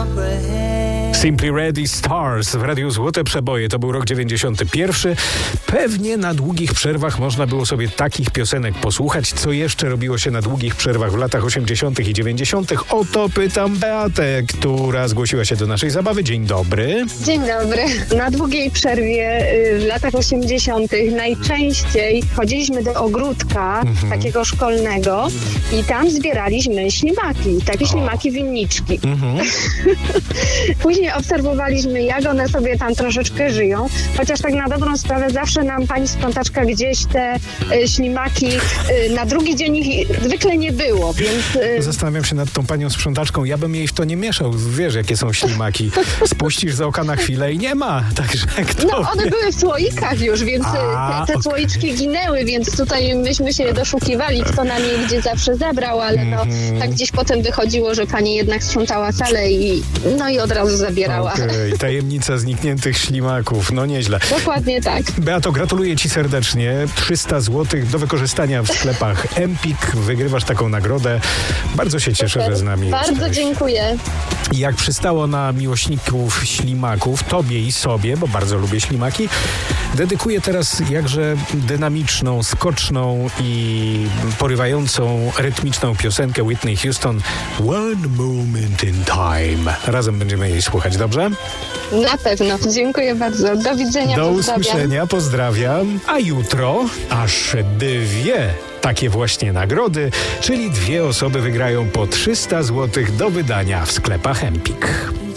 Simply Red i Stars w Radiu Złote Przeboje. To był rok 91. Pewnie na długich przerwach można było sobie takich piosenek posłuchać. Co jeszcze robiło się na długich przerwach w latach 80. i 90. O to pytam Beatę, która zgłosiła się do naszej zabawy. Dzień dobry. Dzień dobry. Na długiej przerwie w latach 80. najczęściej chodziliśmy do ogródka takiego szkolnego i tam zbieraliśmy ślimaki, takie ślimaki winniczki. Później obserwowaliśmy, jak one sobie tam troszeczkę żyją, chociaż tak na dobrą sprawę zawsze nam pani sprzątaczka gdzieś te ślimaki, na drugi dzień ich zwykle nie było, więc... Zastanawiam się nad tą panią sprzątaczką. Ja bym jej w to nie mieszał. Wiesz, jakie są ślimaki. Spuścisz z oka na chwilę i nie ma. Także kto No, one wie? były w słoikach już, więc te słoiczki ginęły, więc tutaj myśmy się doszukiwali, kto nam je gdzie zawsze zabrał, ale no, tak gdzieś potem wychodziło, że pani jednak sprzątała salę i od razu zabierała. Okej, tajemnica znikniętych ślimaków. No nieźle. Dokładnie tak. Beato, gratuluję ci serdecznie. 300 zł do wykorzystania w sklepach Empik. Wygrywasz taką nagrodę. Bardzo się cieszę, że z nami Bardzo jesteś. dziękuję. Jak przystało na miłośników ślimaków, tobie i sobie, bo bardzo lubię ślimaki, dedykuję teraz jakże dynamiczną, skoczną i porywającą, rytmiczną piosenkę Whitney Houston One Moment in Time. Razem będziemy jej słuchać, dobrze? Na pewno. Dziękuję bardzo. Do widzenia. Do Pozdrawiam. usłyszenia, pozdrawiam. A jutro aż 2 takie właśnie nagrody, czyli 2 osoby wygrają po 300 zł do wydania w sklepach Empik.